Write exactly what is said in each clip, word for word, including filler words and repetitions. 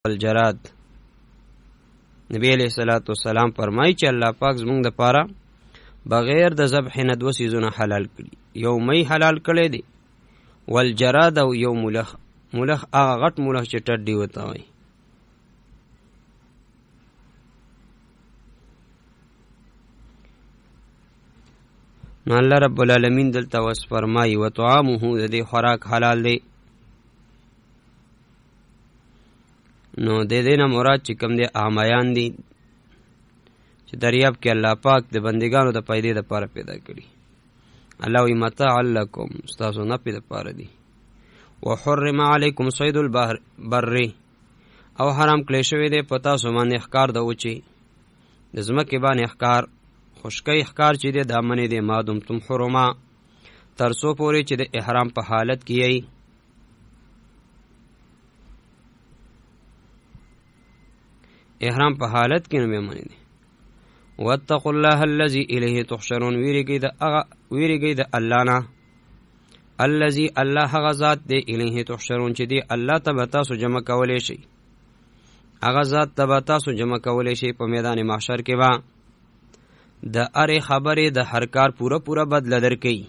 الجراد. نبی علیہ الصلوۃ والسلام فرمایي چې الله پاک زمونږ د پاره بغیر د ذبح نه دوه سیزونه حلال کړي. یو می حلال کړی دی، والجراد او یو ملخ. ملخ هغه غټ ملخ چې ټډي وته وي. نو الله رب العالمین دلته وس فرمایي وطعامه د دې خوراک حلال دی. نو د دې نه مراد چې کوم دی اعمایان دي چې دریاب کې الله پاک د بندګانو د پیدې لپاره پیدا کړي. الله وی متاع لکم، ستاسو نه پیدا پاره دي. وحرم علیکم صید البحر بر، او حرام کړی شوی دی په تاسو باندې ښکار د اوچې د ځمکې باندې ښکار خشکی ښکار چې دی دا منې دی ما دمتم حرما، تر څو پورې چې د احرام په حالت کې یی. احرام په حالت کې نه به منې دی. واتقوا الله الذي الیه تحشرون، ویریږئ د هغه ویریږئ د الله نه الذي الله هغه ذات دی الیه تحشرون چې دی الله ته به تاسو جمع کولی شئ. هغه ذات ته به تاسو جمع کولی شئ په میدان محشر کې به د هرې خبرې د هر کار پوره پوره بدله درکوي.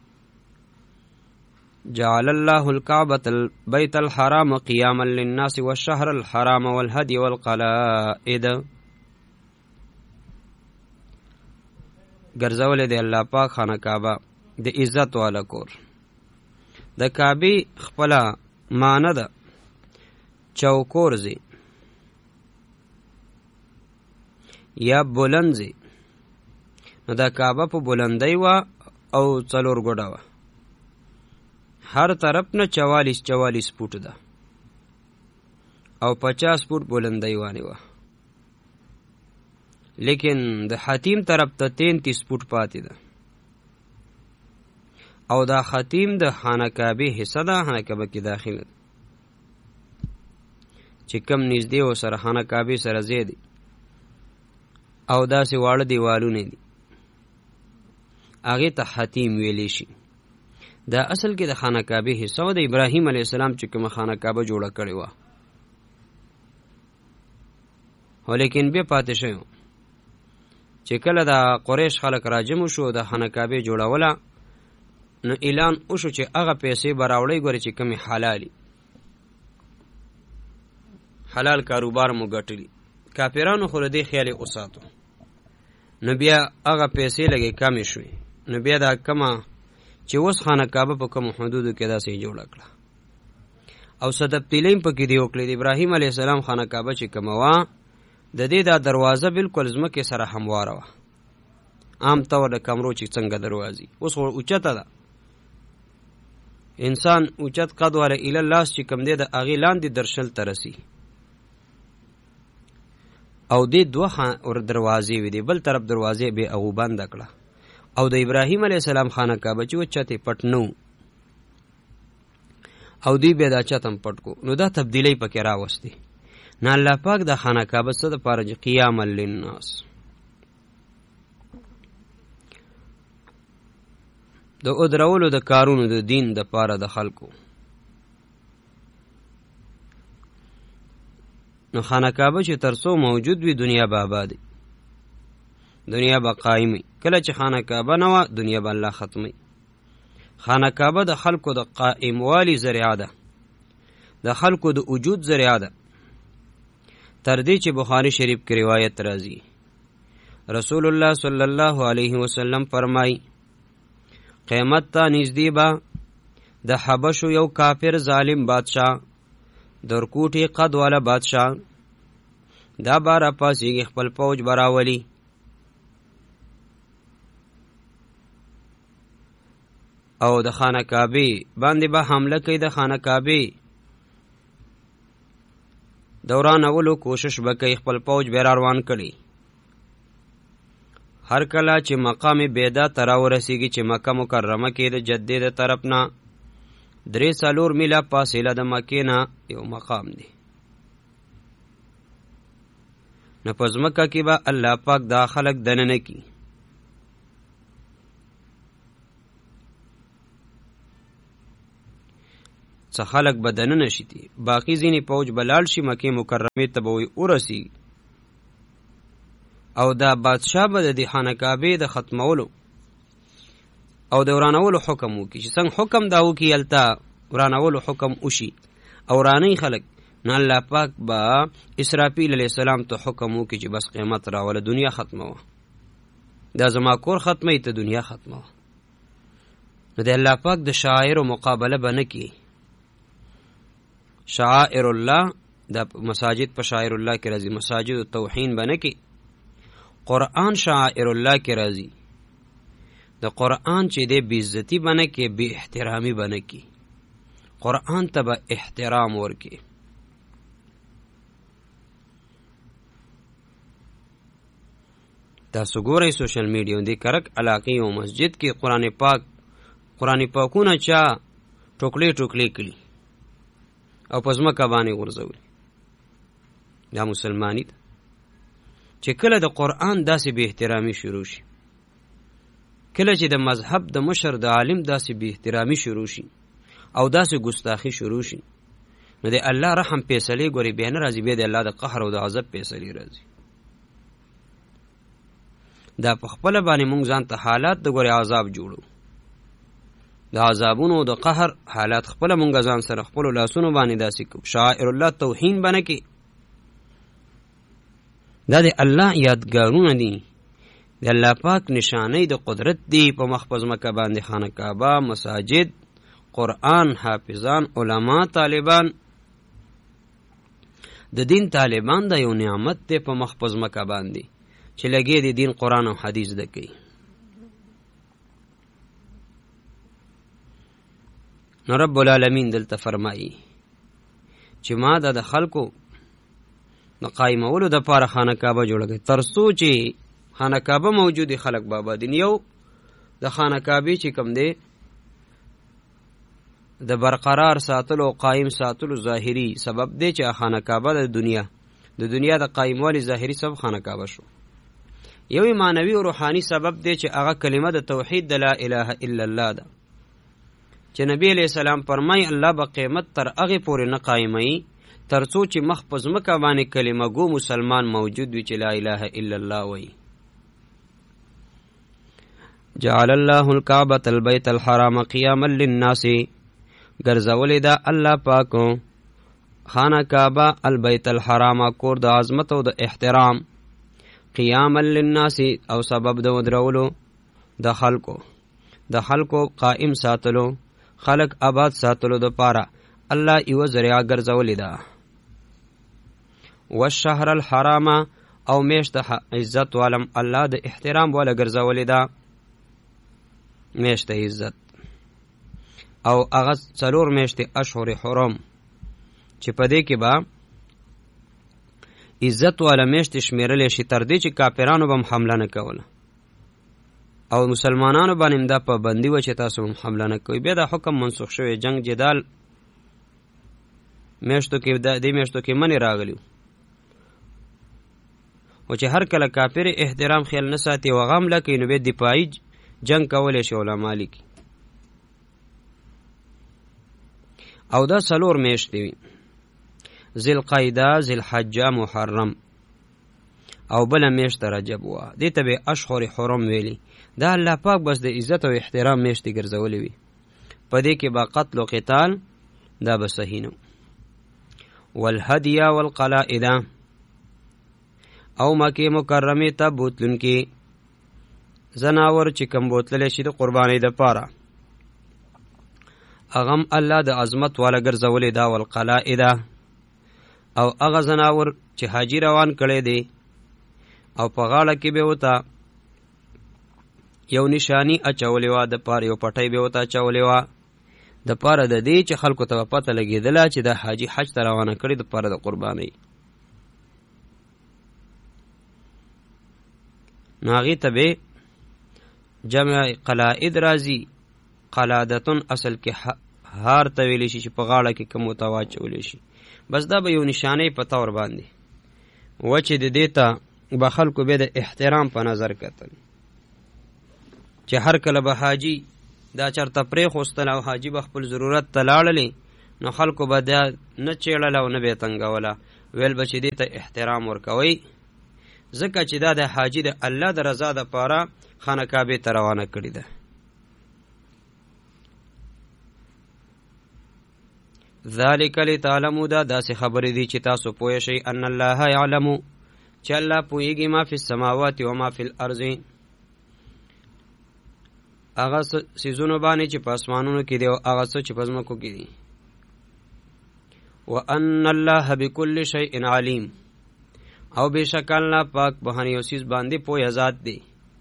جعل الله الكعبة البيت الحرام قياما للناس والشهر الحرام والهدي والقلائد، ګرځولې دی الله پاک خانه کعبه د عزت والا کور. د کعبې خپله معنی ده چوکور زی یا بلند زی. نو دا کعبه په بلندی وه او څلور ګوډه وه، هر طرف نه چوالیس چوالیس فوټ ده او پچاس فوټ بلندی وانې وه. لیکن د حتیم طرف ته تینتیس فوټ پاتې ده. او دا حتیم د خانه کعبې حصه ده، خانه کعبه کې داخله ده چې کم نږدې و سره خانه کعبې سره ځای دی او داسې واړه دیوالونه دي، هغې ته حتیم ویلی شي. دا اصل کې د خانه کعبې حصه و د ابراهیم علیه السلام چې کومه خانه کعبه جوړه کړې وه، خو لیکن بیا پاتې شوی چې کله د قریش خلک راجمع شو د خانه کعبې جوړوله، نو اعلان وشو چې هغه پیسې به راوړئ ګورې چې کمې حلالي حلال کاروبار مو ګټلي. کافرانو خو له دې خیال یې وساتو، نو بیا هغه پیسې لږې کمې شوې. نو بیا دا کمه چې اوس خانه کعبه په کومو حدودو کې داسې جوړه کړه او څه تبدیلۍ هم پکې دې وکړې. د ابراهیم علیه السلام خانه کعبه چې کومه وه د دې دا دروازه بالکل ځمکې سره همواره وه، عام طور د کمرو چې څنګه دروازې. اوس خو اوچته ده، انسان اوچت قد والا اله لاس چې کم دی د هغې لاندې درشل ته رسي. او دې دوه دروازې وې، د بل طرف دروازې به هغو بنده کړه. او د ابراهیم علیه السلام خانه کعبه چې و چتې پټ نه و او دوی بیا دا چت هم پټ کو. نو دا تبدیلی پکې راوستې. نه الله پاک د خانه کعبه څه دپاره چې قیاما للناس، د ادرولو د کارونو د دین دپاره د خلکو. نو خانه کعبه چې تر څو موجود وي دنیا به آبادي، دنیا به قایمي. کله چې خانه کعبه نه وه دنیا به الله ختمي. خانه کعبه د خلکو د قائموالي ذریعه ده، د خلکو د وجود ذریعه ده، تر دې چې بخاري شریف کې روایت راځي رسول الله صلی الله علیه وسلم فرمایي قیامت ته نږدې به د حبشو یو کافر ظالم بادشاه درکوټي قد والا بادشاه دا به راپاسېږي، خپل فوج به راولي او د خانه کعبې باندې به حمله کوي. د خانه کعبې دورانولو کوشش به کوي، خپل فوج به را روان کړي. هر کله چې مقام بیدا ته راورسېږي چې مکه مکرمه کې د جدې د طرف نه درې څلور میله فاصله د مکې نه یو مقام دی. نو په ځمکه کې به الله پاک دا خلک دننه کي. څه خلک به دننه شي باقي ځینې پوج به لاړ شي مکې مکرمې ته به ورسي او دا بادشاه به د دې خانقابې د ختمولو او د ورانولو حکم وکړي چې څنګه حکم دا وکړي هلته ورانولو حکم وشي او ورانوي خلک نو الله پاک به اسرافیل علیه السلام ته حکم وکړي چې بس قیامت راوله دنیا ختموه دا زما کور ختموي ته دنیا ختموه نو د الله پاک د شاعرو مقابله به نه کړي شاعر الله دا مساجد په شاعر الله کې راځي مساجد التوحید به نه کړي قرآن شاعر الله کې راځي د قرآن چې دی بې عزتي به نه کړي بې احترامي به نه کړي قرآن ته به احترام ورکړي تاسو ګورئ سوشل میډیا د کرک علاقې او مسجد کې قرآن پاک قرآن پاکونه چا ټوکلې ټوکلې کړي او په ځمکه باندې غورځولي دا مسلماني ده چې کله د قرآن داسې بې احترامي شروع شي کله چې د مذهب د مشر د عالم داسې بې احترامي شروع شي او داسې ګستاخي شروع شي نو د الله رحم فیصلې ګورې بیا نه راځي بیا د الله د قهر او د عذاب فیصلې راځي دا په خپله باندې مونږ ځان ته حالات د ګورې عذاب جوړو د عذابونو د قهر حالات خپله مونږ ځان سره خپلو لاسونو باندې داسې کوو شاعر الله توهین به نه کې دا د الله یادګارونه دي د الله پاک نشانې د قدرت دی په مخ په ځمکه باندې خانه کعبه مساجد قرآن حافظان علما طالبان د دین طالبان دا یو نعمت دی په مخ په ځمکه باندې چې لګې د دین قرآن او حدیث زده کوي نو رب العالمین دلته فرمایي چې ما دا د خلکو د قایمولو دپاره خانه کعبه جوړه کړې تر څو چې خانه کعبه موجودې خلک به آبادین یو د خانه کعبې چې کوم دی د برقرار ساتلو او قایم ساتلو ظاهري سبب دی چې خانه کعبه د دنیا د دنیا د قایموالي ظاهري سبب خانه کعبه شو یو معنوي او روحاني سبب دی چې هغه کلمه د توحید د لا اله الا الله ده چې نبی علیہ السلام فرمای الله به قیامت تر هغې پورې نه قایموي تر څو چې مخ په ځمکه باندې کلمه ګو مسلمان موجود وي چې لا اله الا الله وایي جعل الله الكعبة البيت الحرام قیاما للناس ګرځولې ده الله پاکو خانه کعبه البیت الحرام کور د عظمت او د احترام قیاما للناس او سبب د ودرولو د خلکو د خلکو قائم ساتلو خلق آباد ساتلو د پاره الله یو ذریعہ ګرځولې ده والشهر الحرام او میشت عزت والم الله د احترام والا ګرځولې ده میشت عزت او هغه څلور میاشتې اشهر حرم چې په دې کې به عزت والا میاشتې شمیرلی شي تر دې چې کافرانو به هم حمله نه کوله او مسلمانانو باندې هم دا پابندي وه چې تاسو هم حمله نه کوئ بیا دا حکم منسوخ شوی جنگ جدال میاشتو کې دې میاشتو کې منې راغلی و چې هر کله کافر احترام خیال نه ساتي او هغه حمله کوي نو بیا دفاعي جنگ کولی شي علما لیکي او دا سلور میاشتې وي ذوالقعده ذوالحجه محرم او بله میاشت رجب وه دې ته به اشهر حرم ویلي دا الله پاک بس د عزت او احترام میاشتې ګرځولې وي په دې کې به قتل و قتال دا به صحیح نه والهدیه والقلائد او مکې مکرمې ته بوتلونکي زناور چې کوم بوتللی شي د قربانۍ دپاره اغم الله د عظمت والا ګرځولې دا والقلائد او هغه زناور چې حاجی روان کړی دی او په غاړه کې به وته یو نشانی اچولې وه د پاره یو پټۍ به ورته اچولې وه د پاره د دې چې خلکو ته به پته لګېدله چې دا حاجي حج ته روانه کړې د پاره د قربانۍ نو هغې ته به جمع قلائد راځي قلادتون اصل کې هار ته ویلی شي چې په غاړه کې کوم ورته واچولی شي بس دا به یو نشانۍ په طور باندې و چې د دې ته به خلکو بیا د احترام په نظر کتل چې هر کله به حاجي دا چرته پرېښوستل او حاجي به خپل ضرورت ته لاړلې نو خلکو به دا نه چیړله او نه به یې تنګوله، ویل به چې دې ته احترام ورکوئ، ځکه چې دا د حاجي د الله د رضا دپاره خانه کعبې ته روانه کړې ده. ذلک لتعلموا، دا داسې خبرې دي چې تاسو پوه شئ ان الله یعلم، چې الله پوهېږي ما فی السماوات و ما فی الارض، هغه څیزونو باندې چې په اسمانونو کې دي او هغه څه چې په ځمکو کې دي. وان الله بكل شیء علیم، او بېشک الله پاک په هر یو څیز باندې پوهه ذات دی.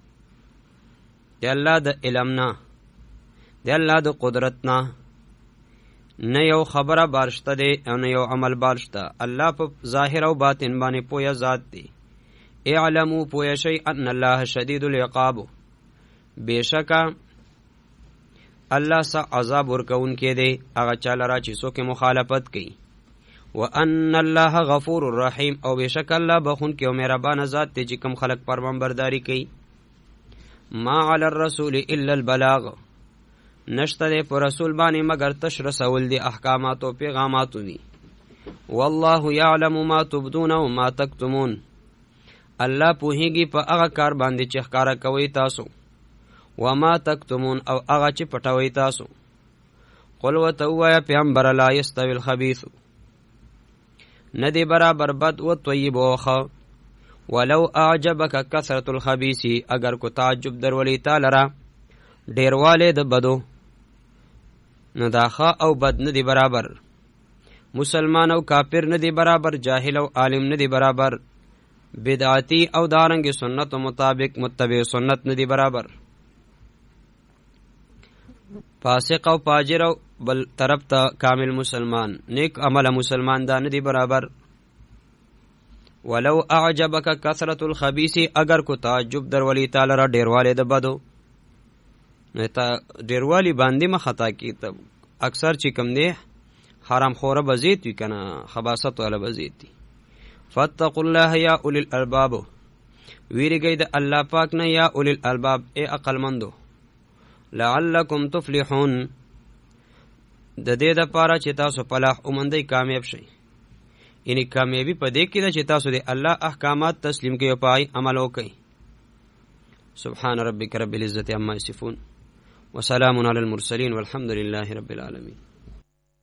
د الله د علم نه، د الله د قدرت نه نه یو خبره بارشته دی او نه یو عمل بارشته. الله په ظاهر او باطن باندې پوهه ذات دی. اعلموا، پوهه شئ ان الله شدید العقاب، بېشکه الله سخت عذاب ورکوونکی دی هغه چا لره چې څوک مخالفت کوي. وان الله غفور الرحیم، او بېشک الله بخونکی او مهربانه ذات دی چې کوم خلک فرمانبرداري کوي. ما علی الرسول الا البلاغ، نشته دی په رسول باندې مگر تش رسول دی احکامات او پیغاماتو دي. والله یعلم ما تبدون و ما تکتمون، الله پوهیږي په هغه کار باندې چې ښکاره کوئ تاسو، وما تکتمون، او هغه چې پټوئ تاسو. قل ورته ووایه پیغمبره لا یستوي الخبیث، نه دی برابر بد و طیب و ښه. ولو اعجبک کثرت الخبیث، اگر کو تعجب درولي تا لره ډیروالی د بدو، نو دا ښه او بد نه دی برابر. مسلمان او کافر نه دی برابر، جاهل او عالم نه دی برابر، بدعتی او دارنګ سنت مطابق متبع سنت نه دی برابر. فاسق او فاجر او بل طرف ته کامل مسلمان، نیک عمل مسلمان دا نه دی برابر. ولو اعجبک کثرت الخبیث، اگر کو تعجب درولي تعالی را ډیروالی د بدو، نو تا ډیروالی باندې ما خطا کی. ته اکثر چې کم دی حرام خوره به زیات وي کنه، خباثت والا به زیات دي. فاتقوا الله یا اولی الالباب، ویریږئ د الله پاک نه یا اولی الالباب، ای عقلمندو. لعلکم تفلحون، د دې دپاره چې تاسو فلاح وموندئ، کامیاب شئ. یعنی کامیابی په دې کې ده چې تاسو د الله احکامات تسلیم کړئ او په هغې عمل وکړئ. سبحان ربک رب العزة عما یصفون وسلام علی المرسلین والحمد لله رب العالمین.